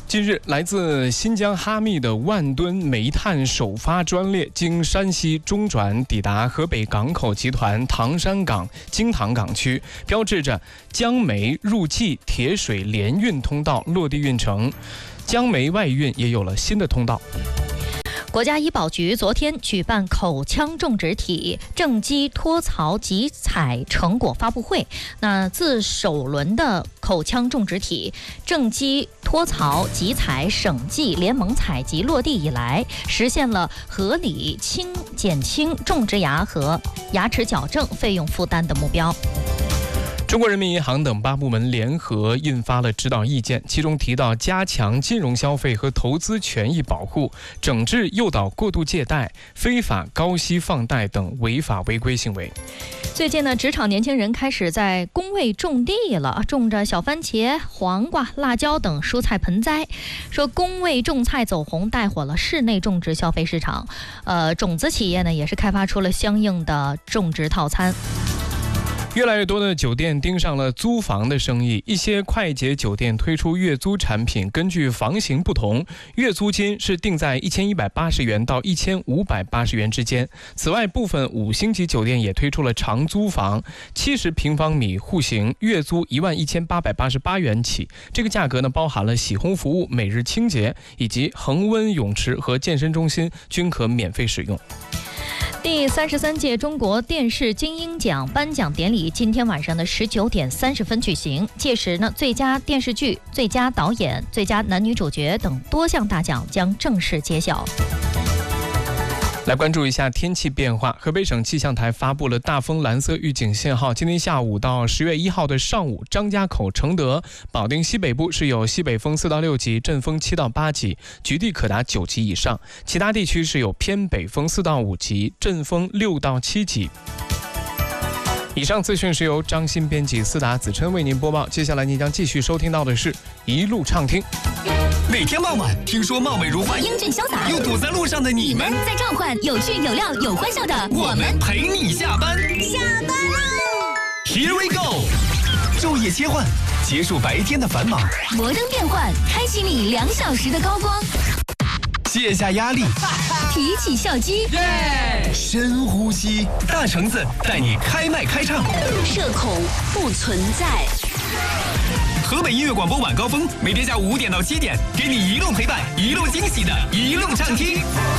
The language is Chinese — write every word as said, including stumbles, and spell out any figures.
近日，来自新疆哈密的万吨煤炭首发专列经山西中转抵达河北港口集团唐山港金塘港区，标志着江煤入冀铁水联运通道落地运成，江煤外运也有了新的通道。 国家医保局昨天举办口腔种植体正畸脱槽集采成果发布会。那自首轮的口腔种植体正畸脱槽集采省际联盟采集落地以来，实现了合理轻减轻种植牙和牙齿矫正费用负担的目标。 中国人民银行等八部门联合印发了指导意见，其中提到加强金融消费和投资权益保护，整治诱导过度借贷、非法高息放贷等违法违规行为。 最近呢，职场年轻人开始在工位种地了，种着小番茄、黄瓜、辣椒等蔬菜盆栽。说工位种菜走红，带火了室内种植消费市场。呃，种子企业呢也是开发出了相应的种植套餐。 越来越多的酒店盯上了租房的生意，一些快捷酒店推出月租产品，根据房型不同，月租金是定在一千一百八十元到一千五百八十元之间。此外，部分五星级酒店也推出了长租房，七十平方米户型，月租一万一千八百八十八元起。这个价格呢，包含了洗烘服务、每日清洁以及恒温泳池和健身中心均可免费使用。 第三十三届中国电视金鹰奖颁奖典礼今天晚上的十九点三十分举行，届时呢，最佳电视剧、最佳导演、最佳男女主角等多项大奖将正式揭晓。 来关注一下天气变化。河北省气象台发布了大风蓝色预警信号，今天下午到十月一号的上午，张家口、承德、保定西北部是有西北风四到六级，阵风七到八级，局地可达九级以上；其他地区是有偏北风四到五级，阵风六到七级。以上资讯是由张鑫编辑，思达子琛为您播报。接下来您将继续收听到的是一路畅听。 每天傍晚，听说貌美如花、 英俊潇洒又堵在路上的你们， 在召唤有趣、有料、有欢笑的我们陪你下班。 下班喽 Here we go， 昼夜切换，结束白天的繁忙， 摩登变换，开启你两小时的高光， 卸下压力， 提起笑肌， 深呼吸，大橙子带你开麦开唱， 社恐不存在。 河北音乐广播晚高峰，每天下午五点到七点，给你一路陪伴，一路惊喜的一路畅听。